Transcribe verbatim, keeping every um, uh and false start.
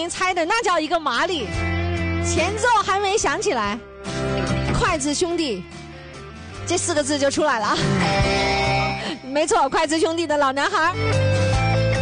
面猜的那叫一个麻利，前奏还没想起来，筷子兄弟这四个字就出来了。没错，筷子兄弟的老男孩。